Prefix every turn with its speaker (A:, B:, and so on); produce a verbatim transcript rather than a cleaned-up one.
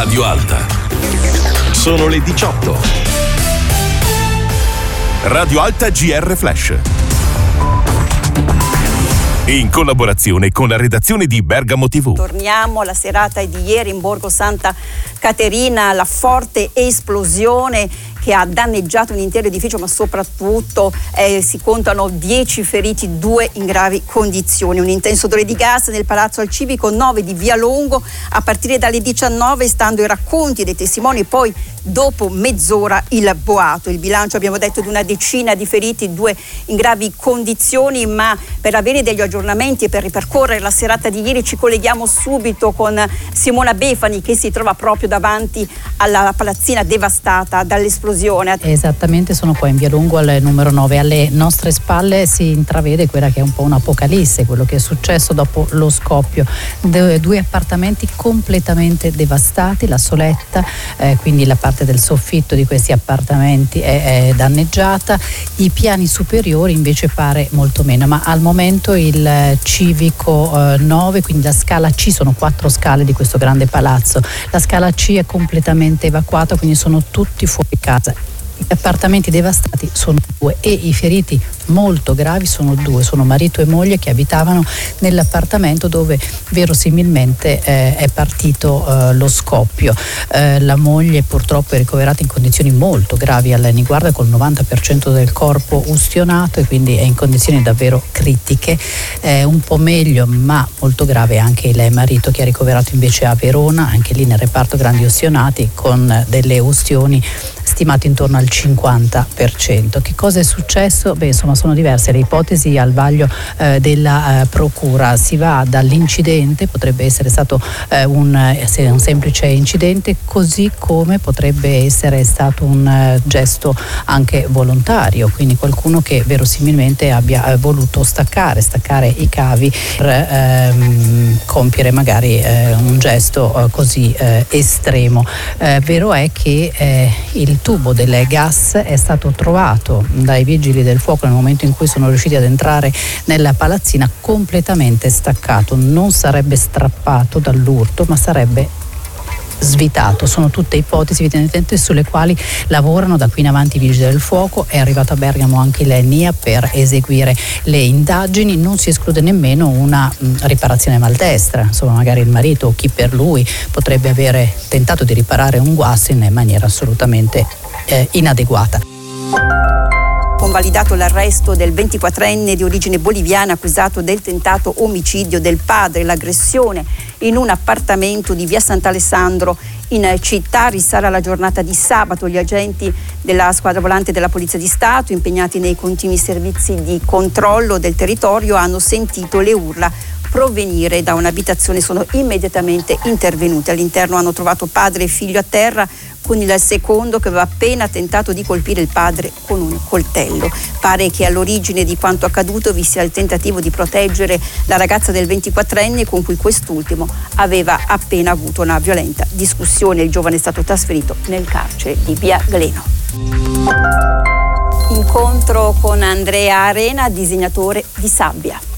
A: Radio Alta. Sono le diciotto. Radio Alta G R Flash. In collaborazione con la redazione di Bergamo tivù.
B: Torniamo alla serata di ieri in Borgo Santa Caterina, la forte esplosione che ha danneggiato un intero edificio, ma soprattutto eh, si contano dieci feriti, due in gravi condizioni. Un intenso odore di gas nel Palazzo al Civico nove di Via Longo a partire dalle diciannove, stando ai racconti dei testimoni, poi dopo mezz'ora il boato. Il bilancio, abbiamo detto, di una decina di feriti, due in gravi condizioni, ma per avere degli aggiornamenti e per ripercorrere la serata di ieri ci colleghiamo subito con Simona Befani, che si trova proprio davanti alla palazzina devastata dall'esplosione.
C: Esattamente, sono qua in Via Lungo al numero nove. Alle nostre spalle si intravede quella che è un po' un'apocalisse, quello che è successo dopo lo scoppio. De- due appartamenti completamente devastati, la soletta, eh, quindi la parte del soffitto di questi appartamenti è, è danneggiata, i piani superiori invece pare molto meno, ma al momento il Civico eh, nove, quindi la scala C, sono quattro scale di questo grande palazzo, la scala C è completamente evacuata, quindi sono tutti fuori casa. Gli appartamenti devastati sono due e i feriti molto gravi sono due, sono marito e moglie che abitavano nell'appartamento dove verosimilmente eh, è partito eh, lo scoppio. Eh, la moglie purtroppo è ricoverata in condizioni molto gravi alla Niguarda, col novanta per cento del corpo ustionato, e quindi è in condizioni davvero critiche. Eh, un po' meglio ma molto grave anche il marito, che è ricoverato invece a Verona, anche lì nel reparto grandi ustionati, con delle ustioni stimate intorno al cinquanta per cento. Che cosa è successo? Beh, insomma, sono diverse le ipotesi al vaglio eh, della eh, procura. Si va dall'incidente, potrebbe essere stato eh, un, eh, un semplice incidente, così come potrebbe essere stato un eh, gesto anche volontario, quindi qualcuno che verosimilmente abbia eh, voluto staccare, staccare i cavi per ehm, compiere magari eh, un gesto eh, così eh, estremo. Eh, vero è che eh, il tubo del gas è stato trovato dai vigili del fuoco nel momento in cui sono riusciti ad entrare nella palazzina completamente staccato. Non sarebbe strappato dall'urto, ma sarebbe svitato. Sono tutte ipotesi evidentemente sulle quali lavorano da qui in avanti i vigili del fuoco. È arrivato a Bergamo anche l'E N I A per eseguire le indagini. Non si esclude nemmeno una mh, riparazione maldestra, insomma magari il marito o chi per lui potrebbe avere tentato di riparare un guasto in maniera assolutamente eh, inadeguata.
B: Convalidato l'arresto del ventiquattrenne di origine boliviana accusato del tentato omicidio del padre, l'aggressione in un appartamento di via Sant'Alessandro in città. Risale alla giornata di sabato. Gli agenti della squadra volante della Polizia di Stato, impegnati nei continui servizi di controllo del territorio, hanno sentito le urla provenire da un'abitazione, sono immediatamente intervenuti. All'interno hanno trovato padre e figlio a terra, con il secondo che aveva appena tentato di colpire il padre con un coltello. Pare che all'origine di quanto accaduto vi sia il tentativo di proteggere la ragazza del ventiquattrenne con cui quest'ultimo aveva appena avuto una violenta discussione. Il giovane è stato trasferito nel carcere di Via Gleno. Incontro con Andrea Arena, disegnatore di sabbia.